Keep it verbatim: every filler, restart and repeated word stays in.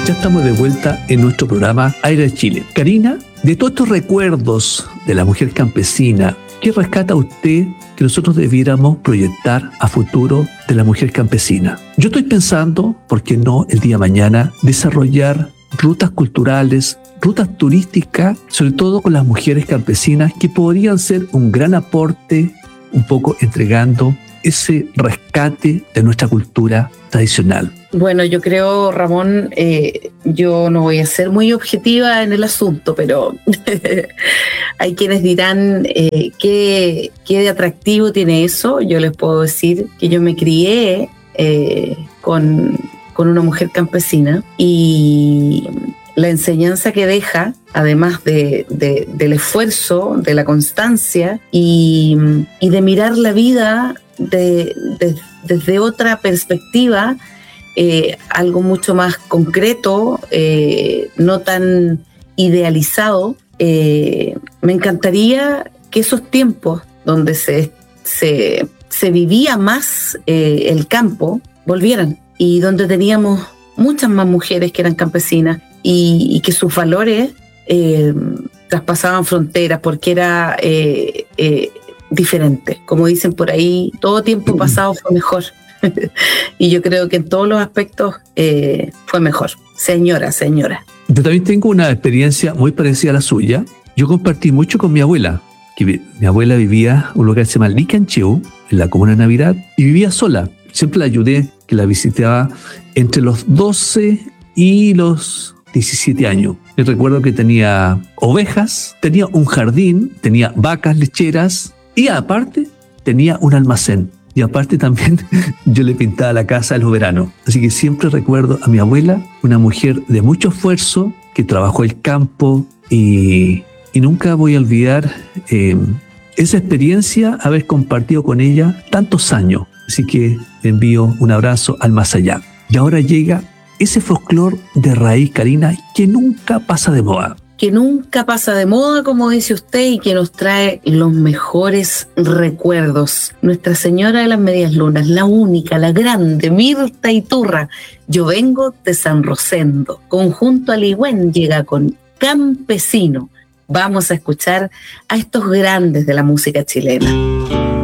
Ya estamos de vuelta en nuestro programa Aire de Chile. Karina, de todos estos recuerdos de la mujer campesina, ¿qué rescata usted que nosotros debiéramos proyectar a futuro de la mujer campesina? Yo estoy pensando, ¿por qué no el día de mañana desarrollar rutas culturales, rutas turísticas, sobre todo con las mujeres campesinas, que podrían ser un gran aporte, un poco entregando ese rescate de nuestra cultura tradicional? Bueno, yo creo, Ramón, eh, yo no voy a ser muy objetiva en el asunto, pero hay quienes dirán eh, ¿qué, qué de atractivo tiene eso. Yo les puedo decir que yo me crié eh, con, con una mujer campesina, y la enseñanza que deja, además de, de, del esfuerzo, de la constancia y, y de mirar la vida de, de, desde otra perspectiva, eh, algo mucho más concreto, eh, no tan idealizado. Eh, me encantaría que esos tiempos donde se, se, se vivía más eh, el campo volvieran, y donde teníamos muchas más mujeres que eran campesinas, y, y que sus valores eh, traspasaban fronteras, porque era eh, eh, diferente. Como dicen por ahí, todo tiempo pasado fue mejor. Y yo creo que en todos los aspectos eh, fue mejor. Señora, señora. Yo también tengo una experiencia muy parecida a la suya. Yo compartí mucho con mi abuela, que mi abuela vivía en un lugar que se llama Licancheu, en la comuna de Navidad, y vivía sola. Siempre la ayudé, que la visitaba entre los doce y los diecisiete años. Yo recuerdo que tenía ovejas, tenía un jardín, tenía vacas lecheras, y aparte tenía un almacén. Y aparte también yo le pintaba la casa en los veranos. Así que siempre recuerdo a mi abuela, una mujer de mucho esfuerzo, que trabajó el campo, y, y nunca voy a olvidar eh, esa experiencia, haber compartido con ella tantos años. Así que le envío un abrazo al más allá. Y ahora llega ese folclore de raíz, Karina, que nunca pasa de moda. Que nunca pasa de moda, como dice usted, y que nos trae los mejores recuerdos. Nuestra Señora de las Medias Lunas, la única, la grande, Mirta Iturra. Yo vengo de San Rosendo. Conjunto Aligüen llega con Campesino. Vamos a escuchar a estos grandes de la música chilena.